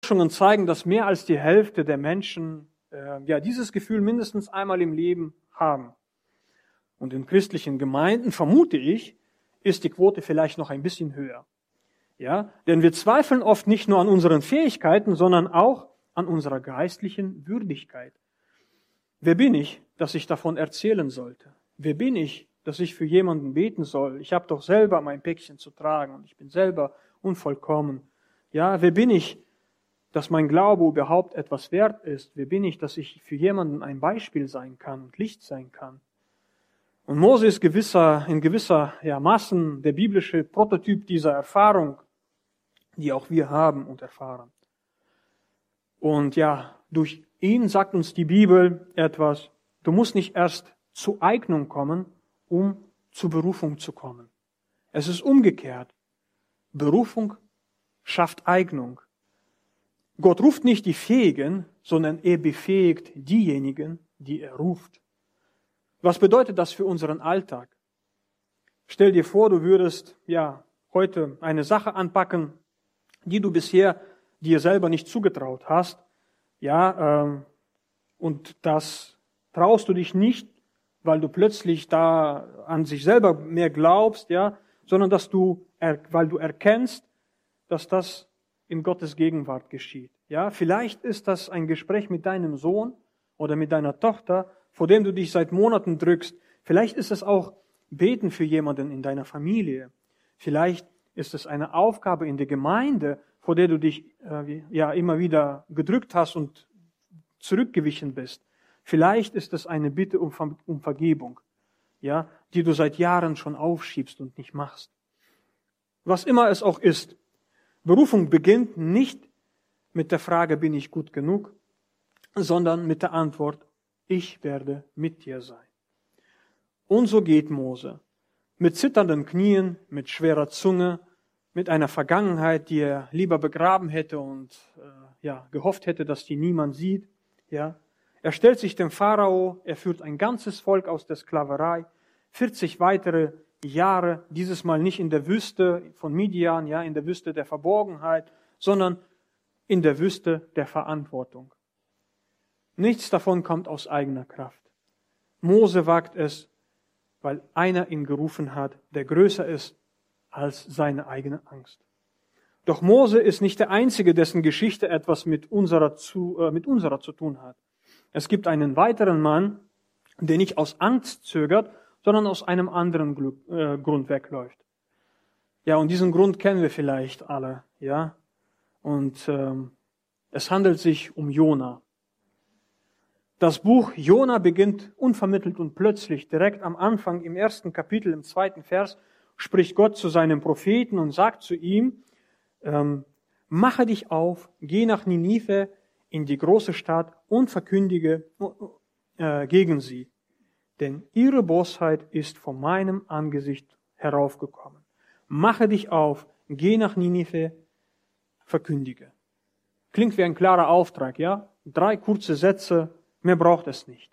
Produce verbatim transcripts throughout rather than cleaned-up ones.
Forschungen zeigen, dass mehr als die Hälfte der Menschen äh, ja dieses Gefühl mindestens einmal im Leben haben. Und in christlichen Gemeinden, vermute ich, ist die Quote vielleicht noch ein bisschen höher. Ja, denn wir zweifeln oft nicht nur an unseren Fähigkeiten, sondern auch an unserer geistlichen Würdigkeit. Wer bin ich, dass ich davon erzählen sollte? Wer bin ich, dass ich für jemanden beten soll? Ich habe doch selber mein Päckchen zu tragen und ich bin selber unvollkommen. Ja, wer bin ich, dass mein Glaube überhaupt etwas wert ist? Wer bin ich, dass ich für jemanden ein Beispiel sein kann und Licht sein kann? Und Mose ist gewisser, in gewisser ja, Maßen der biblische Prototyp dieser Erfahrung, die auch wir haben und erfahren. Und ja, durch ihn sagt uns die Bibel etwas, du musst nicht erst zur Eignung kommen, um zur Berufung zu kommen. Es ist umgekehrt. Berufung schafft Eignung. Gott ruft nicht die Fähigen, sondern er befähigt diejenigen, die er ruft. Was bedeutet das für unseren Alltag? Stell dir vor, du würdest ja heute eine Sache anpacken, die du bisher dir selber nicht zugetraut hast, ja, ähm, und das traust du dich nicht, weil du plötzlich da an sich selber mehr glaubst, ja, sondern dass du, weil du erkennst, dass das in Gottes Gegenwart geschieht. Ja, vielleicht ist das ein Gespräch mit deinem Sohn oder mit deiner Tochter, vor dem du dich seit Monaten drückst. Vielleicht ist es auch Beten für jemanden in deiner Familie. Vielleicht ist es eine Aufgabe in der Gemeinde, vor der du dich äh, ja immer wieder gedrückt hast und zurückgewichen bist. Vielleicht ist es eine Bitte um, Ver- um Vergebung, ja, die du seit Jahren schon aufschiebst und nicht machst. Was immer es auch ist, Berufung beginnt nicht mit der Frage, bin ich gut genug, sondern mit der Antwort, ich werde mit dir sein. Und so geht Mose. Mit zitternden Knien, mit schwerer Zunge, mit einer Vergangenheit, die er lieber begraben hätte und äh, ja gehofft hätte, dass die niemand sieht. Ja, er stellt sich dem Pharao, er führt ein ganzes Volk aus der Sklaverei, vierzig weitere Jahre, dieses Mal nicht in der Wüste von Midian, ja, in der Wüste der Verborgenheit, sondern in der Wüste der Verantwortung. Nichts davon kommt aus eigener Kraft. Mose wagt es, weil einer ihn gerufen hat, der größer ist als seine eigene Angst. Doch Mose ist nicht der Einzige, dessen Geschichte etwas mit unserer zu, äh, mit unserer zu tun hat. Es gibt einen weiteren Mann, der nicht aus Angst zögert, sondern aus einem anderen Glück, äh, Grund wegläuft. Ja, und diesen Grund kennen wir vielleicht alle, ja. Und ähm, es handelt sich um Jona. Das Buch Jona beginnt unvermittelt und plötzlich, direkt am Anfang, im ersten Kapitel, im zweiten Vers, spricht Gott zu seinem Propheten und sagt zu ihm, ähm, mache dich auf, geh nach Ninive in die große Stadt und verkündige äh, gegen sie. Denn ihre Bosheit ist von meinem Angesicht heraufgekommen. Mache dich auf, geh nach Ninive, verkündige. Klingt wie ein klarer Auftrag, ja? Drei kurze Sätze, mehr braucht es nicht.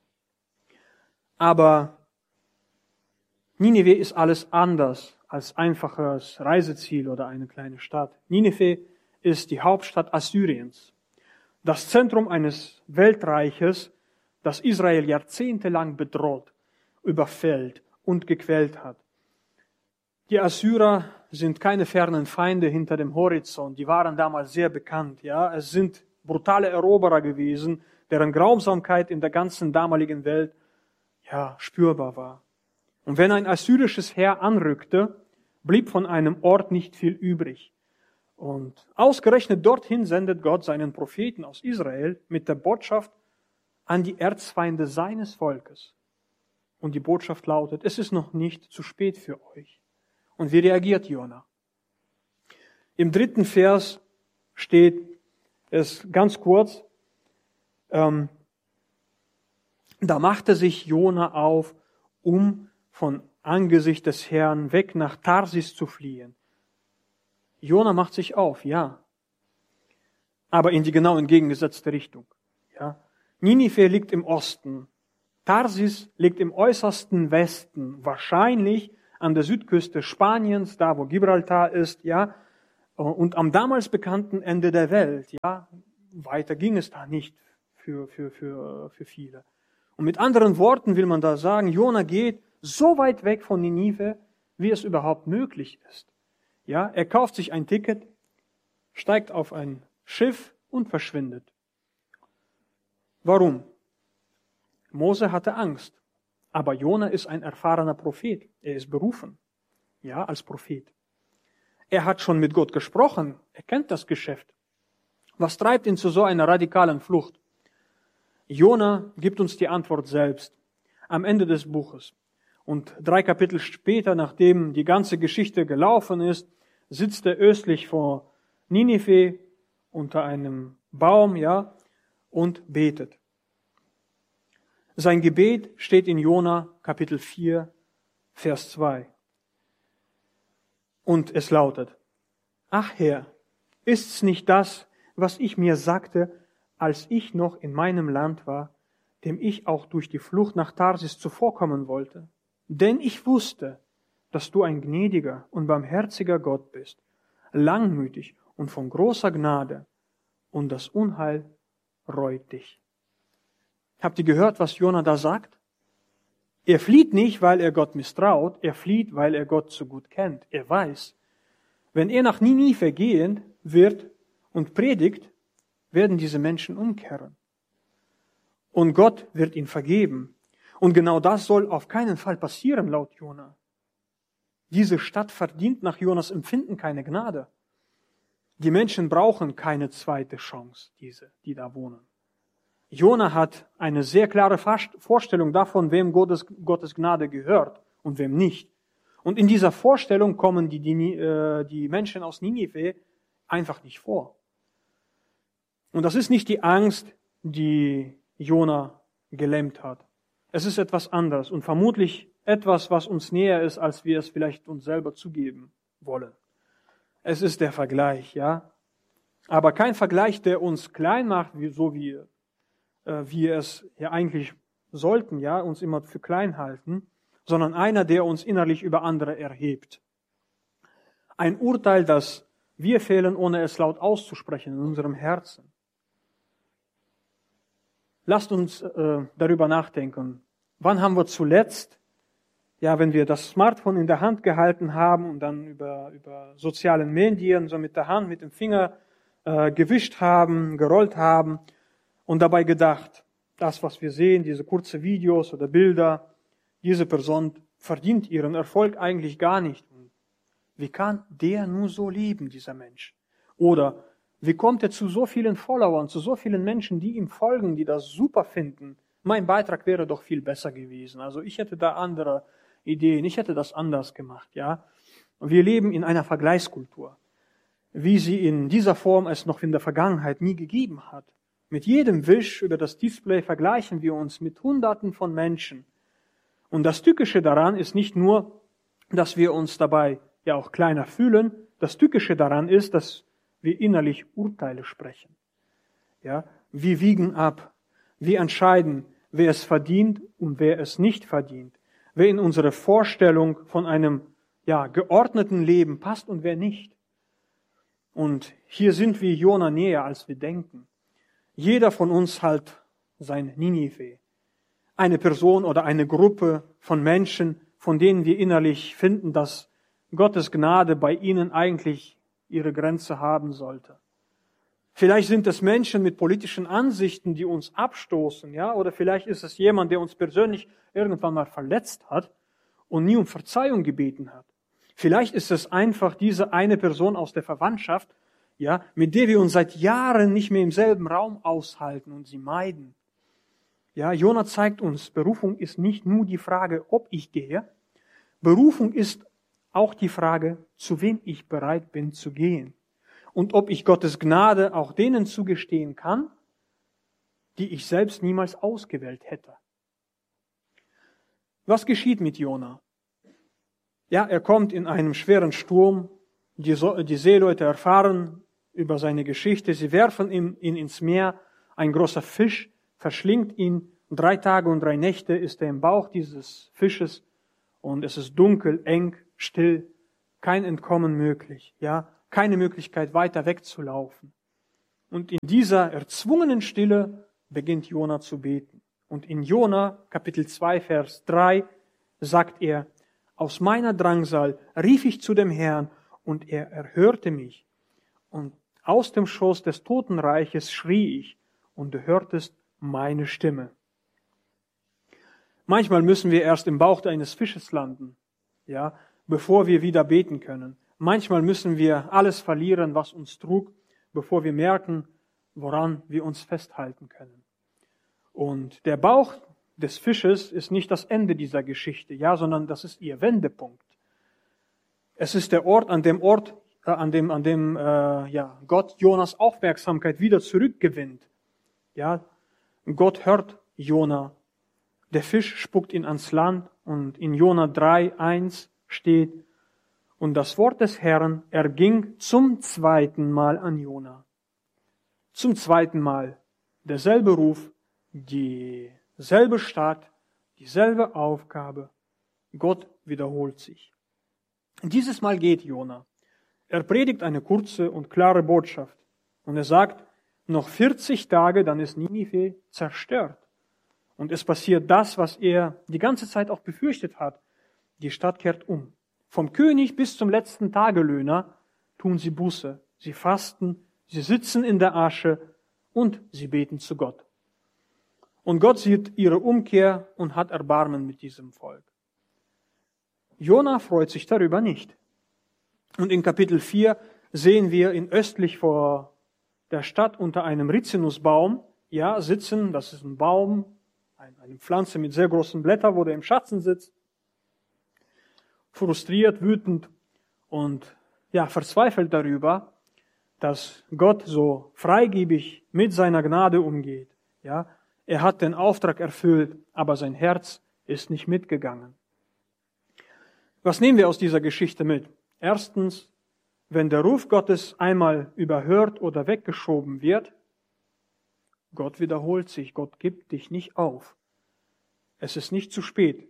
Aber Ninive ist alles anders als einfaches Reiseziel oder eine kleine Stadt. Ninive ist die Hauptstadt Assyriens. Das Zentrum eines Weltreiches, das Israel jahrzehntelang bedroht, überfällt und gequält hat. Die Assyrer sind keine fernen Feinde hinter dem Horizont. Die waren damals sehr bekannt. Ja, es sind brutale Eroberer gewesen, deren Grausamkeit in der ganzen damaligen Welt ja spürbar war. Und wenn ein assyrisches Heer anrückte, blieb von einem Ort nicht viel übrig. Und ausgerechnet dorthin sendet Gott seinen Propheten aus Israel mit der Botschaft an die Erzfeinde seines Volkes. Und die Botschaft lautet, es ist noch nicht zu spät für euch. Und wie reagiert Jona? Im dritten Vers steht es ganz kurz, ähm, da machte sich Jona auf, um von Angesicht des Herrn weg nach Tarsis zu fliehen. Jona macht sich auf, ja, aber in die genau entgegengesetzte Richtung. Ja. Ninive liegt im Osten, Tarsis liegt im äußersten Westen, wahrscheinlich an der Südküste Spaniens, da wo Gibraltar ist, ja. Und am damals bekannten Ende der Welt, ja, weiter ging es da nicht für, für, für, für viele. Und mit anderen Worten will man da sagen, Jona geht so weit weg von Ninive, wie es überhaupt möglich ist. Ja, er kauft sich ein Ticket, steigt auf ein Schiff und verschwindet. Warum? Mose hatte Angst, aber Jona ist ein erfahrener Prophet. Er ist berufen, ja, als Prophet. Er hat schon mit Gott gesprochen, er kennt das Geschäft. Was treibt ihn zu so einer radikalen Flucht? Jona gibt uns die Antwort selbst am Ende des Buches. Und drei Kapitel später, nachdem die ganze Geschichte gelaufen ist, sitzt er östlich vor Ninive unter einem Baum, ja, und betet. Sein Gebet steht in Jona Kapitel vier, Vers zwei. Und es lautet: Ach Herr, ist's nicht das, was ich mir sagte, als ich noch in meinem Land war, dem ich auch durch die Flucht nach Tarsis zuvorkommen wollte? Denn ich wusste, dass du ein gnädiger und barmherziger Gott bist, langmütig und von großer Gnade, und das Unheil reut dich. Habt ihr gehört, was Jona da sagt? Er flieht nicht, weil er Gott misstraut, er flieht, weil er Gott so gut kennt. Er weiß, wenn er nach Ninive gehen wird und predigt, werden diese Menschen umkehren. Und Gott wird ihn vergeben. Und genau das soll auf keinen Fall passieren, laut Jona. Diese Stadt verdient nach Jonas Empfinden keine Gnade. Die Menschen brauchen keine zweite Chance, diese, die da wohnen. Jona hat eine sehr klare Vorstellung davon, wem Gottes, Gottes Gnade gehört und wem nicht. Und in dieser Vorstellung kommen die, die, äh, die Menschen aus Ninive einfach nicht vor. Und das ist nicht die Angst, die Jona gelähmt hat. Es ist etwas anderes und vermutlich etwas, was uns näher ist, als wir es vielleicht uns selber zugeben wollen. Es ist der Vergleich, ja. Aber kein Vergleich, der uns klein macht, wie, so wie äh, wir es ja eigentlich sollten, ja, uns immer für klein halten, sondern einer, der uns innerlich über andere erhebt. Ein Urteil, das wir fällen, ohne es laut auszusprechen in unserem Herzen. Lasst uns äh, darüber nachdenken. Wann haben wir zuletzt, ja, wenn wir das Smartphone in der Hand gehalten haben und dann über, über sozialen Medien so mit der Hand, mit dem Finger äh, gewischt haben, gerollt haben und dabei gedacht, das, was wir sehen, diese kurzen Videos oder Bilder, diese Person verdient ihren Erfolg eigentlich gar nicht. Wie kann der nur so leben, dieser Mensch? Oder wie kommt er zu so vielen Followern, zu so vielen Menschen, die ihm folgen, die das super finden? Mein Beitrag wäre doch viel besser gewesen. Also ich hätte da andere Ideen, ich hätte das anders gemacht, ja. Und wir leben in einer Vergleichskultur, wie sie in dieser Form es noch in der Vergangenheit nie gegeben hat. Mit jedem Wisch über das Display vergleichen wir uns mit Hunderten von Menschen. Und das Tückische daran ist nicht nur, dass wir uns dabei ja auch kleiner fühlen. Das Tückische daran ist, dass wir innerlich Urteile sprechen. Ja, wir wiegen ab, wir entscheiden, wer es verdient und wer es nicht verdient, wer in unsere Vorstellung von einem ja geordneten Leben passt und wer nicht. Und hier sind wir Jona näher, als wir denken. Jeder von uns hat sein Ninive. Eine Person oder eine Gruppe von Menschen, von denen wir innerlich finden, dass Gottes Gnade bei ihnen eigentlich ihre Grenze haben sollte. Vielleicht sind es Menschen mit politischen Ansichten, die uns abstoßen, ja, oder vielleicht ist es jemand, der uns persönlich irgendwann mal verletzt hat und nie um Verzeihung gebeten hat. Vielleicht ist es einfach diese eine Person aus der Verwandtschaft, ja, mit der wir uns seit Jahren nicht mehr im selben Raum aushalten und sie meiden. Ja, Jona zeigt uns, Berufung ist nicht nur die Frage, ob ich gehe. Berufung ist auch die Frage, zu wem ich bereit bin zu gehen. Und ob ich Gottes Gnade auch denen zugestehen kann, die ich selbst niemals ausgewählt hätte. Was geschieht mit Jona? Ja, er kommt in einem schweren Sturm. Die, so- die Seeleute erfahren über seine Geschichte. Sie werfen ihn, ihn ins Meer. Ein großer Fisch verschlingt ihn. Drei Tage und drei Nächte ist er im Bauch dieses Fisches. Und es ist dunkel, eng, still, kein Entkommen möglich. Ja, keine Möglichkeit, weiter wegzulaufen. Und in dieser erzwungenen Stille beginnt Jona zu beten. Und in Jona, Kapitel zwei, Vers drei, sagt er, aus meiner Drangsal rief ich zu dem Herrn, und er erhörte mich. Und aus dem Schoß des Totenreiches schrie ich, und du hörtest meine Stimme. Manchmal müssen wir erst im Bauch eines Fisches landen, ja, bevor wir wieder beten können. Manchmal müssen wir alles verlieren, was uns trug, bevor wir merken, woran wir uns festhalten können. Und der Bauch des Fisches ist nicht das Ende dieser Geschichte, ja, sondern das ist ihr Wendepunkt. Es ist der Ort, an dem Ort, äh, an dem, an dem äh, ja, Gott Jonas Aufmerksamkeit wieder zurückgewinnt. Ja, Gott hört Jona. Der Fisch spuckt ihn ans Land und in Jona drei, eins steht, und das Wort des Herrn erging zum zweiten Mal an Jona. Zum zweiten Mal. Derselbe Ruf, dieselbe Stadt, dieselbe Aufgabe. Gott wiederholt sich. Dieses Mal geht Jona. Er predigt eine kurze und klare Botschaft. Und er sagt, noch vierzig Tage, dann ist Ninive zerstört. Und es passiert das, was er die ganze Zeit auch befürchtet hat. Die Stadt kehrt um. Vom König bis zum letzten Tagelöhner tun sie Buße. Sie fasten, sie sitzen in der Asche und sie beten zu Gott. Und Gott sieht ihre Umkehr und hat Erbarmen mit diesem Volk. Jona freut sich darüber nicht. Und in Kapitel vier sehen wir ihn östlich vor der Stadt unter einem Rizinusbaum, ja, sitzen, das ist ein Baum, eine Pflanze mit sehr großen Blättern, wo der im Schatten sitzt, frustriert, wütend und ja, verzweifelt darüber, dass Gott so freigebig mit seiner Gnade umgeht. Ja, er hat den Auftrag erfüllt, aber sein Herz ist nicht mitgegangen. Was nehmen wir aus dieser Geschichte mit? Erstens, wenn der Ruf Gottes einmal überhört oder weggeschoben wird, Gott wiederholt sich, Gott gibt dich nicht auf. Es ist nicht zu spät.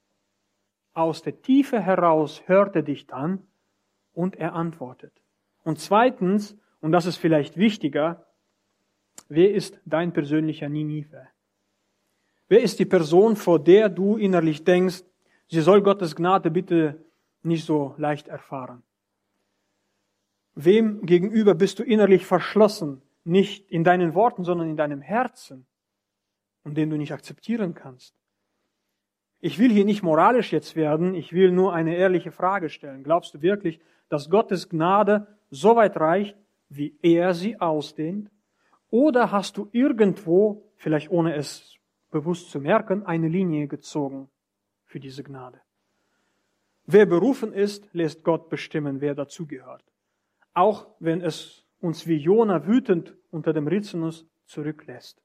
Aus der Tiefe heraus hört er dich dann und er antwortet. Und zweitens, und das ist vielleicht wichtiger, wer ist dein persönlicher Ninive? Wer ist die Person, vor der du innerlich denkst, sie soll Gottes Gnade bitte nicht so leicht erfahren? Wem gegenüber bist du innerlich verschlossen? Nicht in deinen Worten, sondern in deinem Herzen, und den du nicht akzeptieren kannst. Ich will hier nicht moralisch jetzt werden, ich will nur eine ehrliche Frage stellen. Glaubst du wirklich, dass Gottes Gnade so weit reicht, wie er sie ausdehnt? Oder hast du irgendwo, vielleicht ohne es bewusst zu merken, eine Linie gezogen für diese Gnade? Wer berufen ist, lässt Gott bestimmen, wer dazugehört. Auch wenn es uns wie Jona wütend unter dem Rizinus zurücklässt.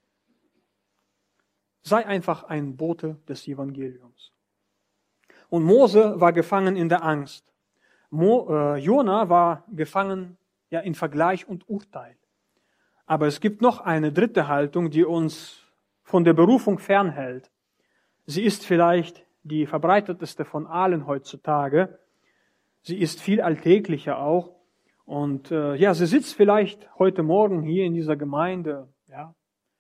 Sei einfach ein Bote des Evangeliums. Und Mose war gefangen in der Angst. Mo, äh, Jona war gefangen ja, in Vergleich und Urteil. Aber es gibt noch eine dritte Haltung, die uns von der Berufung fernhält. Sie ist vielleicht die verbreiteteste von allen heutzutage. Sie ist viel alltäglicher auch. Und äh, ja, sie sitzt vielleicht heute Morgen hier in dieser Gemeinde. Ja.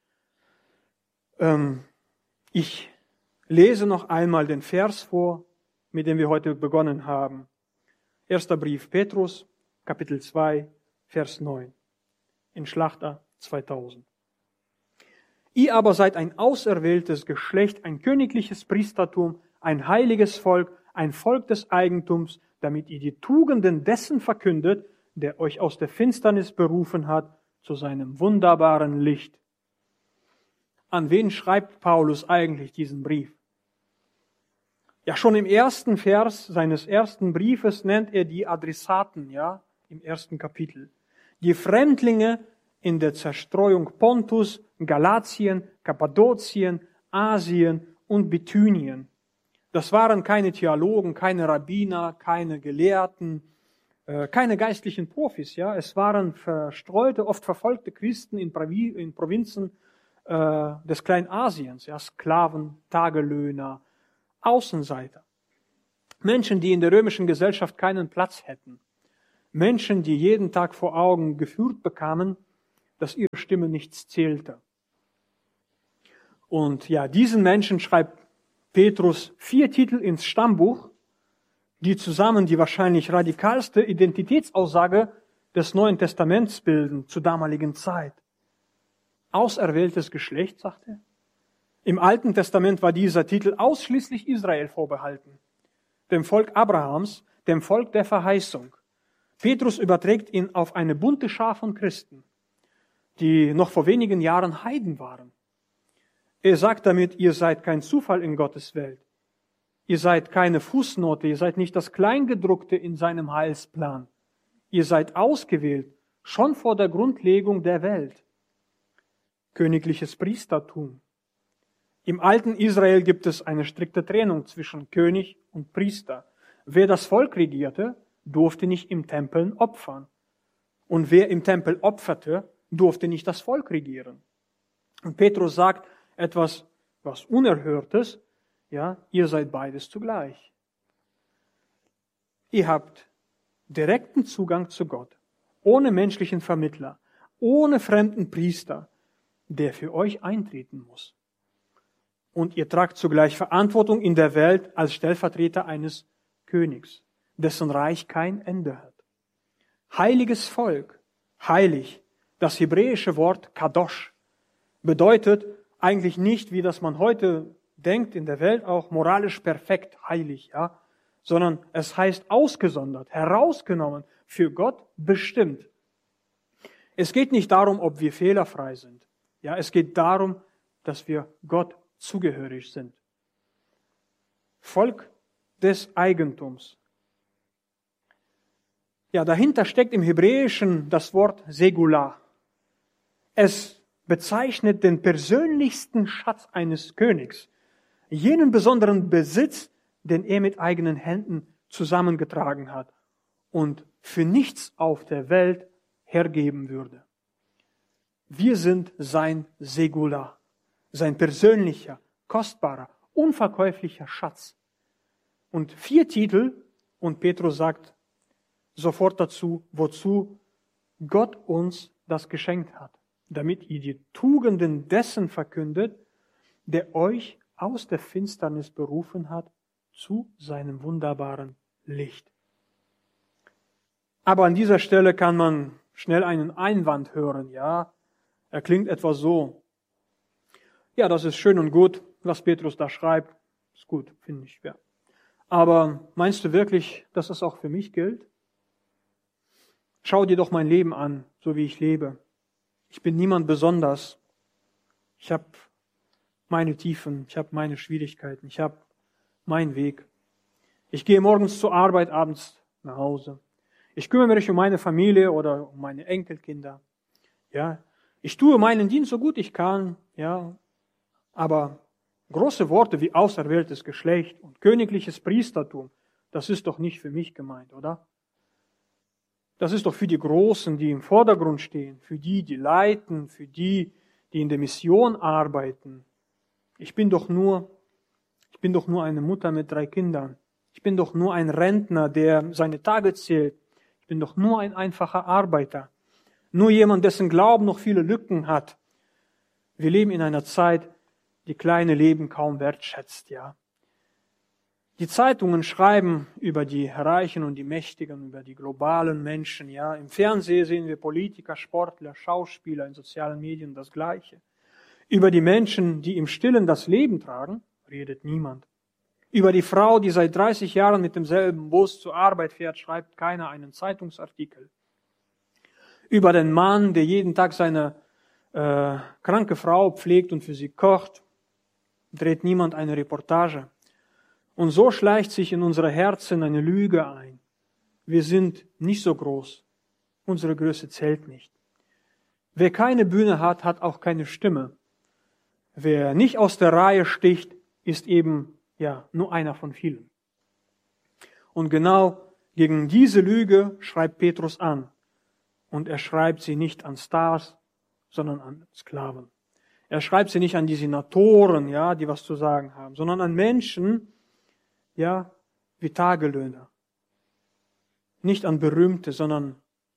Ähm, ich lese noch einmal den Vers vor, mit dem wir heute begonnen haben. Erster Brief Petrus, Kapitel zwei, Vers neun. In Schlachter zweitausend. Ihr aber seid ein auserwähltes Geschlecht, ein königliches Priestertum, ein heiliges Volk, ein Volk des Eigentums, damit ihr die Tugenden dessen verkündet, der euch aus der Finsternis berufen hat, zu seinem wunderbaren Licht. An wen schreibt Paulus eigentlich diesen Brief? Ja, schon im ersten Vers seines ersten Briefes nennt er die Adressaten, ja, im ersten Kapitel. Die Fremdlinge in der Zerstreuung Pontus, Galatien, Kappadokien, Asien und Bithynien. Das waren keine Theologen, keine Rabbiner, keine Gelehrten, keine geistlichen Profis, ja. Es waren verstreute, oft verfolgte Christen in, Provi- in Provinzen äh, des Kleinasiens, ja, Sklaven, Tagelöhner, Außenseiter. Menschen, die in der römischen Gesellschaft keinen Platz hätten. Menschen, die jeden Tag vor Augen geführt bekamen, dass ihre Stimme nichts zählte. Und ja, diesen Menschen schreibt Petrus vier Titel ins Stammbuch, die zusammen die wahrscheinlich radikalste Identitätsaussage des Neuen Testaments bilden zur damaligen Zeit. Auserwähltes Geschlecht, sagt er. Im Alten Testament war dieser Titel ausschließlich Israel vorbehalten, dem Volk Abrahams, dem Volk der Verheißung. Petrus überträgt ihn auf eine bunte Schar von Christen, die noch vor wenigen Jahren Heiden waren. Er sagt damit, ihr seid kein Zufall in Gottes Welt. Ihr seid keine Fußnote, ihr seid nicht das Kleingedruckte in seinem Heilsplan. Ihr seid ausgewählt, schon vor der Grundlegung der Welt. Königliches Priestertum. Im alten Israel gibt es eine strikte Trennung zwischen König und Priester. Wer das Volk regierte, durfte nicht im Tempel opfern. Und wer im Tempel opferte, durfte nicht das Volk regieren. Und Petrus sagt etwas, was Unerhörtes, ja, ihr seid beides zugleich. Ihr habt direkten Zugang zu Gott, ohne menschlichen Vermittler, ohne fremden Priester, der für euch eintreten muss. Und ihr tragt zugleich Verantwortung in der Welt als Stellvertreter eines Königs, dessen Reich kein Ende hat. Heiliges Volk, heilig, das hebräische Wort Kadosh, bedeutet eigentlich nicht, wie das man heute denkt in der Welt, auch moralisch perfekt heilig, ja, sondern es heißt ausgesondert, herausgenommen, für Gott bestimmt. Es geht nicht darum, ob wir fehlerfrei sind. Ja, es geht darum, dass wir Gott zugehörig sind. Volk des Eigentums. Ja, dahinter steckt im Hebräischen das Wort Segula. Es bezeichnet den persönlichsten Schatz eines Königs, jenen besonderen Besitz, den er mit eigenen Händen zusammengetragen hat und für nichts auf der Welt hergeben würde. Wir sind sein Segula, sein persönlicher, kostbarer, unverkäuflicher Schatz. Und vier Titel, und Petrus sagt sofort dazu, wozu Gott uns das geschenkt hat, damit ihr die Tugenden dessen verkündet, der euch aus der Finsternis berufen hat zu seinem wunderbaren Licht. Aber an dieser Stelle kann man schnell einen Einwand hören, ja. Er klingt etwa so. Ja, das ist schön und gut, was Petrus da schreibt. Ist gut, finde ich, ja. Aber meinst du wirklich, dass das auch für mich gilt? Schau dir doch mein Leben an, so wie ich lebe. Ich bin niemand besonders. Ich habe meine Tiefen, ich habe meine Schwierigkeiten, ich habe meinen Weg. Ich gehe morgens zur Arbeit, abends nach Hause. Ich kümmere mich um meine Familie oder um meine Enkelkinder. Ja, ich tue meinen Dienst so gut ich kann, ja. Aber große Worte wie auserwähltes Geschlecht und königliches Priestertum, das ist doch nicht für mich gemeint, oder? Das ist doch für die Großen, die im Vordergrund stehen, für die, die leiten, für die, die in der Mission arbeiten. Ich bin doch nur, ich bin doch nur eine Mutter mit drei Kindern. Ich bin doch nur ein Rentner, der seine Tage zählt. Ich bin doch nur ein einfacher Arbeiter. Nur jemand, dessen Glauben noch viele Lücken hat. Wir leben in einer Zeit, die kleine Leben kaum wertschätzt, ja. Die Zeitungen schreiben über die Reichen und die Mächtigen, über die globalen Menschen, ja. Im Fernsehen sehen wir Politiker, Sportler, Schauspieler, in sozialen Medien das Gleiche. Über die Menschen, die im Stillen das Leben tragen, redet niemand. Über die Frau, die seit dreißig Jahren mit demselben Bus zur Arbeit fährt, schreibt keiner einen Zeitungsartikel. Über den Mann, der jeden Tag seine äh, kranke Frau pflegt und für sie kocht, dreht niemand eine Reportage. Und so schleicht sich in unsere Herzen eine Lüge ein. Wir sind nicht so groß. Unsere Größe zählt nicht. Wer keine Bühne hat, hat auch keine Stimme. Wer nicht aus der Reihe sticht, ist eben ja nur einer von vielen. Und genau gegen diese Lüge schreibt Petrus an. Und er schreibt sie nicht an Stars, sondern an Sklaven. Er schreibt sie nicht an die Senatoren, ja, die was zu sagen haben, sondern an Menschen, ja, wie Tagelöhner. nicht an Berühmte, sondern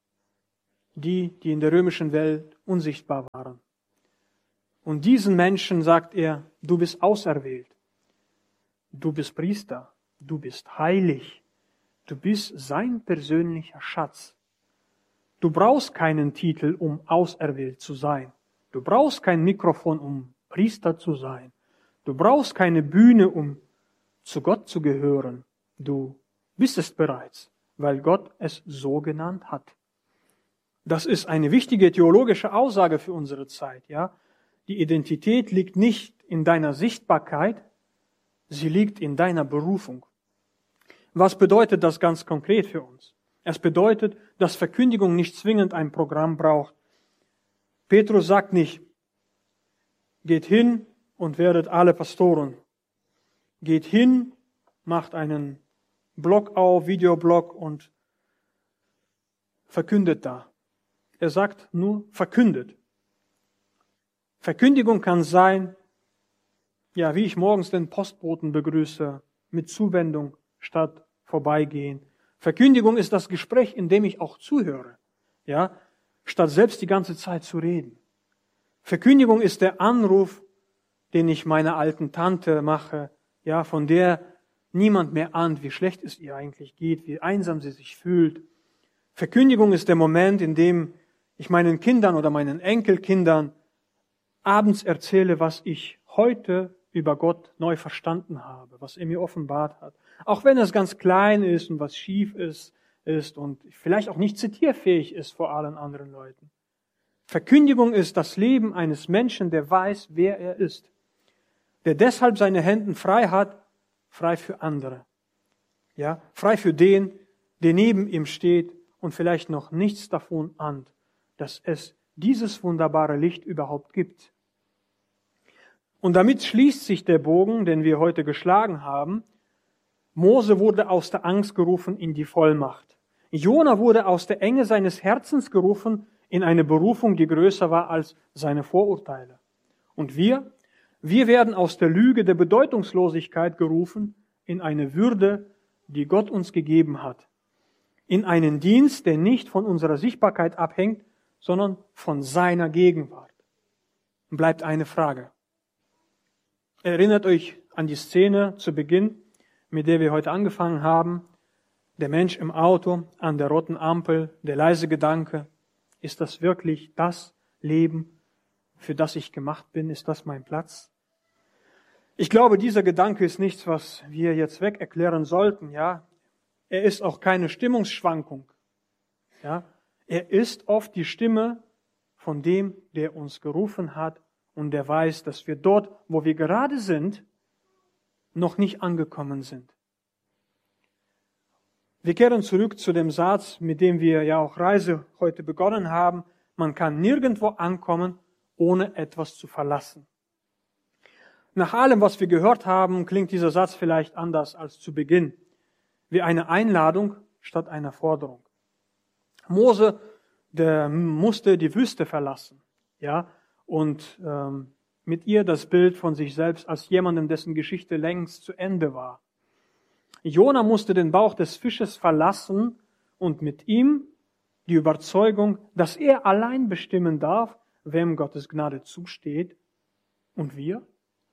die, die in der römischen Welt unsichtbar waren. Und diesen Menschen sagt er, du bist auserwählt, du bist Priester, du bist heilig, du bist sein persönlicher Schatz. Du brauchst keinen Titel, um auserwählt zu sein. Du brauchst kein Mikrofon, um Priester zu sein. Du brauchst keine Bühne, um zu Gott zu gehören. Du bist es bereits, weil Gott es so genannt hat. Das ist eine wichtige theologische Aussage für unsere Zeit, ja. Die Identität liegt nicht in deiner Sichtbarkeit, sie liegt in deiner Berufung. Was bedeutet das ganz konkret für uns? Es bedeutet, dass Verkündigung nicht zwingend ein Programm braucht. Petrus sagt nicht, geht hin und werdet alle Pastoren. Geht hin, macht einen Blog auf, Videoblog und verkündet da. Er sagt nur, verkündet. Verkündigung kann sein, ja, wie ich morgens den Postboten begrüße, mit Zuwendung statt vorbeigehen. Verkündigung ist das Gespräch, in dem ich auch zuhöre, ja, statt selbst die ganze Zeit zu reden. Verkündigung ist der Anruf, den ich meiner alten Tante mache, ja, von der niemand mehr ahnt, wie schlecht es ihr eigentlich geht, wie einsam sie sich fühlt. Verkündigung ist der Moment, in dem ich meinen Kindern oder meinen Enkelkindern abends erzähle, was ich heute über Gott neu verstanden habe, was er mir offenbart hat. Auch wenn es ganz klein ist und was schief ist, ist und vielleicht auch nicht zitierfähig ist vor allen anderen Leuten. Verkündigung ist das Leben eines Menschen, der weiß, wer er ist, der deshalb seine Hände frei hat, frei für andere. Ja, frei für den, der neben ihm steht und vielleicht noch nichts davon ahnt, dass es dieses wunderbare Licht überhaupt gibt. Und damit schließt sich der Bogen, den wir heute geschlagen haben. Mose wurde aus der Angst gerufen in die Vollmacht. Jona wurde aus der Enge seines Herzens gerufen in eine Berufung, die größer war als seine Vorurteile. Und wir, wir werden aus der Lüge der Bedeutungslosigkeit gerufen in eine Würde, die Gott uns gegeben hat. In einen Dienst, der nicht von unserer Sichtbarkeit abhängt, sondern von seiner Gegenwart. Bleibt eine Frage. Erinnert euch an die Szene zu Beginn, mit der wir heute angefangen haben. Der Mensch im Auto, an der roten Ampel, der leise Gedanke. Ist das wirklich das Leben, für das ich gemacht bin? Ist das mein Platz? Ich glaube, dieser Gedanke ist nichts, was wir jetzt weg erklären sollten, ja. Er ist auch keine Stimmungsschwankung, ja. Er ist oft die Stimme von dem, der uns gerufen hat und der weiß, dass wir dort, wo wir gerade sind, noch nicht angekommen sind. Wir kehren zurück zu dem Satz, mit dem wir ja auch Reise heute begonnen haben. Man kann nirgendwo ankommen, ohne etwas zu verlassen. Nach allem, was wir gehört haben, klingt dieser Satz vielleicht anders als zu Beginn. Wie eine Einladung statt einer Forderung. Mose, der musste die Wüste verlassen, ja, und ähm, mit ihr das Bild von sich selbst als jemandem, dessen Geschichte längst zu Ende war. Jona musste den Bauch des Fisches verlassen und mit ihm die Überzeugung, dass er allein bestimmen darf, wem Gottes Gnade zusteht. Und wir?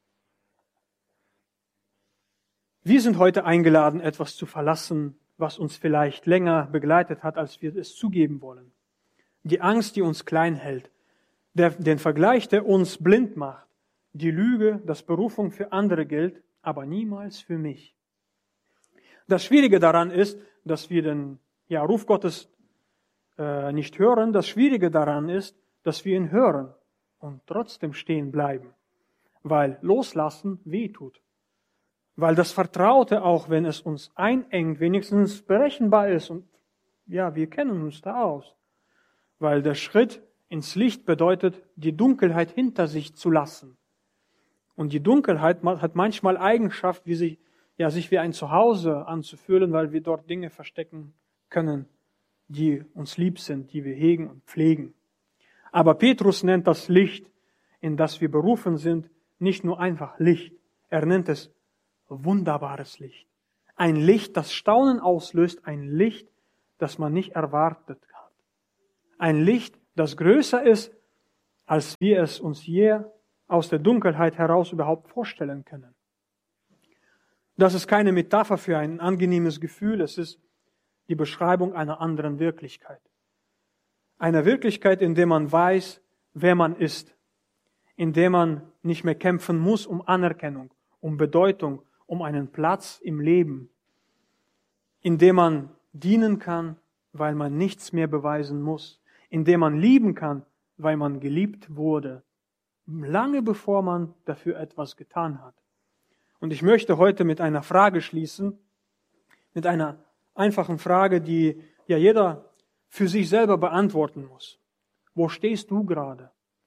Wir sind heute eingeladen, etwas zu verlassen, was uns vielleicht länger begleitet hat, als wir es zugeben wollen. Die Angst, die uns klein hält, der, den Vergleich, der uns blind macht, die Lüge, dass Berufung für andere gilt, aber niemals für mich. Das Schwierige daran ist, dass wir den ja, Ruf Gottes äh, nicht hören. Das Schwierige daran ist, dass wir ihn hören und trotzdem stehen bleiben, weil Loslassen wehtut. Weil das Vertraute, auch wenn es uns einengt, wenigstens berechenbar ist. Und ja, wir kennen uns da aus. Weil der Schritt ins Licht bedeutet, die Dunkelheit hinter sich zu lassen. Und die Dunkelheit hat manchmal Eigenschaft, wie sich, ja, sich wie ein Zuhause anzufühlen, weil wir dort Dinge verstecken können, die uns lieb sind, die wir hegen und pflegen. Aber Petrus nennt das Licht, in das wir berufen sind, nicht nur einfach Licht. Er nennt es wunderbares Licht. Ein Licht, das Staunen auslöst, ein Licht, das man nicht erwartet hat. Ein Licht, das größer ist, als wir es uns je aus der Dunkelheit heraus überhaupt vorstellen können. Das ist keine Metapher für ein angenehmes Gefühl, es ist die Beschreibung einer anderen Wirklichkeit. Einer Wirklichkeit, in der man weiß, wer man ist, in der man nicht mehr kämpfen muss um Anerkennung, um Bedeutung, um einen Platz im Leben, in der man dienen kann, weil man nichts mehr beweisen muss, in der man lieben kann, weil man geliebt wurde, lange bevor man dafür etwas getan hat. Und ich möchte heute mit einer Frage schließen, mit einer einfachen Frage, die ja jeder für sich selber beantworten muss. Wo stehst du gerade?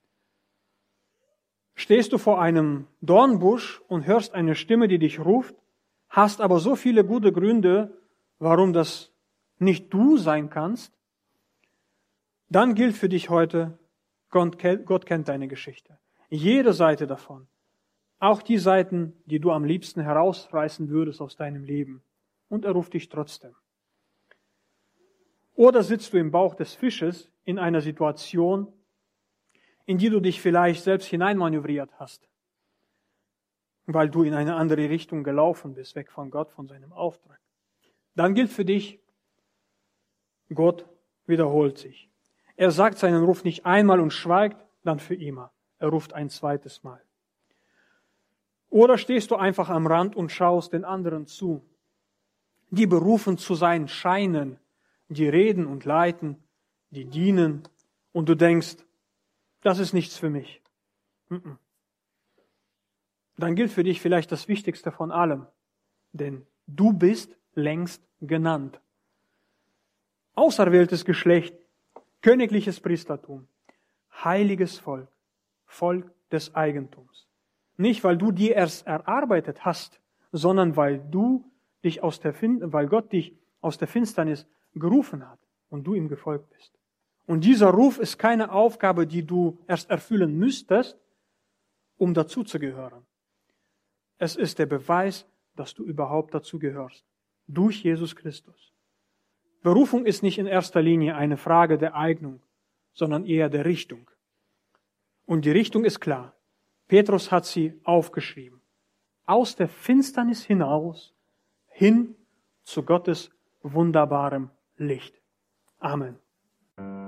Stehst du vor einem Dornbusch und hörst eine Stimme, die dich ruft, hast aber so viele gute Gründe, warum das nicht du sein kannst? Dann gilt für dich heute, Gott kennt deine Geschichte. Jede Seite davon. Auch die Seiten, die du am liebsten herausreißen würdest aus deinem Leben. Und er ruft dich trotzdem. Oder sitzt du im Bauch des Fisches in einer Situation, in die du dich vielleicht selbst hineinmanövriert hast, weil du in eine andere Richtung gelaufen bist, weg von Gott, von seinem Auftrag. Dann gilt für dich, Gott wiederholt sich. Er sagt seinen Ruf nicht einmal und schweigt, dann für immer. Er ruft ein zweites Mal. Oder stehst du einfach am Rand und schaust den anderen zu, die berufen zu sein scheinen, die reden und leiten, die dienen, und du denkst, das ist nichts für mich. Dann gilt für dich vielleicht das Wichtigste von allem, denn du bist längst genannt. Auserwähltes Geschlecht, königliches Priestertum, heiliges Volk, Volk des Eigentums. Nicht, weil du dir erst erarbeitet hast, sondern weil du dich aus der fin- weil Gott dich aus der Finsternis gerufen hat und du ihm gefolgt bist. Und dieser Ruf ist keine Aufgabe, die du erst erfüllen müsstest, um dazu zu gehören. Es ist der Beweis, dass du überhaupt dazu gehörst. Durch Jesus Christus. Berufung ist nicht in erster Linie eine Frage der Eignung, sondern eher der Richtung. Und die Richtung ist klar. Petrus hat sie aufgeschrieben. Aus der Finsternis hinaus, hin zu Gottes wunderbarem Licht. Amen.